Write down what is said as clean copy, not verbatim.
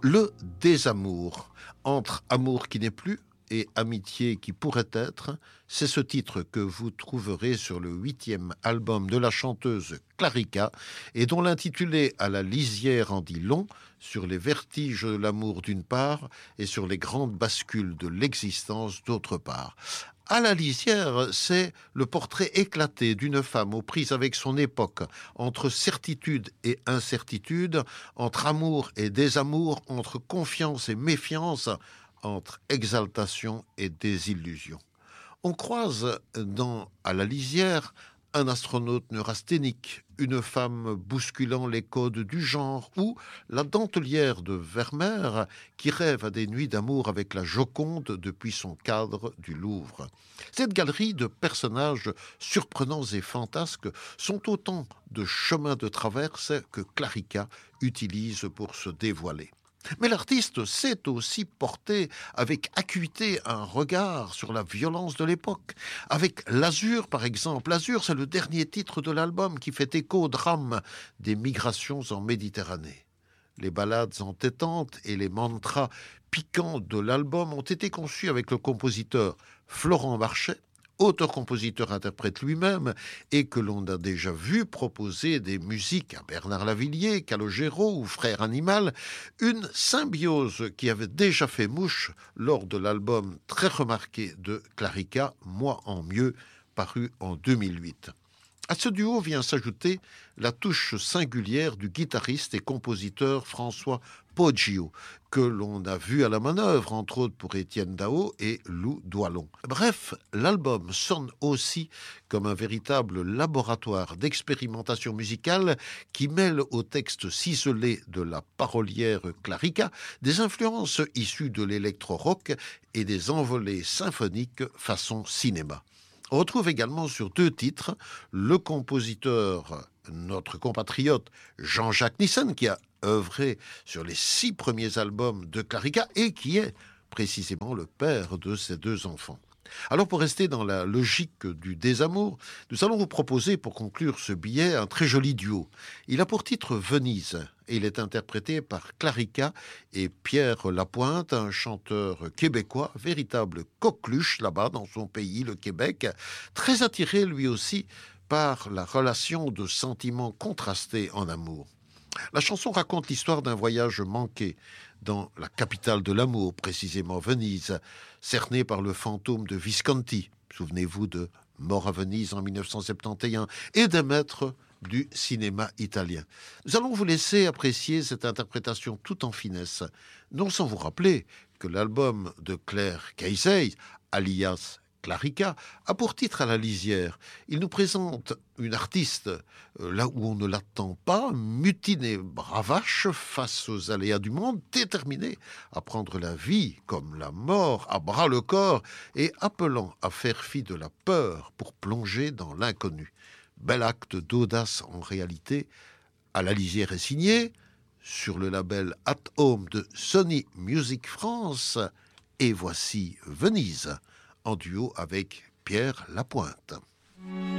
Le désamour, entre amour qui n'est plus et amitié qui pourrait être, c'est ce titre que vous trouverez sur le 8e album de la chanteuse Clarica et dont l'intitulé À la lisière en dit long sur les vertiges de l'amour d'une part et sur les grandes bascules de l'existence d'autre part. À la lisière, c'est le portrait éclaté d'une femme aux prises avec son époque, entre certitude et incertitude, entre amour et désamour, entre confiance et méfiance, entre exaltation et désillusion. On croise dans À la lisière un astronaute neurasthénique, une femme bousculant les codes du genre, ou la dentelière de Vermeer qui rêve à des nuits d'amour avec la Joconde depuis son cadre du Louvre. Cette galerie de personnages surprenants et fantasques sont autant de chemins de traverse que Clarica utilise pour se dévoiler. Mais l'artiste sait aussi porter avec acuité un regard sur la violence de l'époque. Avec L'Azur, par exemple. L'Azur, c'est le dernier titre de l'album qui fait écho au drame des migrations en Méditerranée. Les ballades entêtantes et les mantras piquants de l'album ont été conçus avec le compositeur Florent Marchais, auteur-compositeur-interprète lui-même, et que l'on a déjà vu proposer des musiques à Bernard Lavilliers, Calogero ou Frère Animal, une symbiose qui avait déjà fait mouche lors de l'album très remarqué de Clarica, Moi en mieux, paru en 2008. À ce duo vient s'ajouter la touche singulière du guitariste et compositeur François Poggio, que l'on a vu à la manœuvre, entre autres pour Étienne Dao et Lou Doillon. Bref, l'album sonne aussi comme un véritable laboratoire d'expérimentation musicale qui mêle au texte ciselé de la parolière Clarica des influences issues de l'électro-rock et des envolées symphoniques façon cinéma. On retrouve également sur 2 titres le compositeur, notre compatriote Jean-Jacques Nissen, qui a œuvré sur les 6 premiers albums de Clarica et qui est précisément le père de ses 2 enfants. Alors pour rester dans la logique du désamour, nous allons vous proposer pour conclure ce billet un très joli duo. Il a pour titre Venise et il est interprété par Clarica et Pierre Lapointe, un chanteur québécois, véritable coqueluche là-bas dans son pays, le Québec, très attiré lui aussi par la relation de sentiments contrastés en amour. La chanson raconte l'histoire d'un voyage manqué dans la capitale de l'amour, précisément Venise, cernée par le fantôme de Visconti, souvenez-vous de Mort à Venise en 1971, et des maîtres du cinéma italien. Nous allons vous laisser apprécier cette interprétation tout en finesse, non sans vous rappeler que l'album de Claire Keisei, alias Clarica, a pour titre À la lisière. Il nous présente une artiste là où on ne l'attend pas, mutinée bravache face aux aléas du monde, déterminée à prendre la vie comme la mort à bras le corps et appelant à faire fi de la peur pour plonger dans l'inconnu. Bel acte d'audace en réalité. À la lisière est signé sur le label At Home de Sony Music France et voici Venise en duo avec Pierre Lapointe.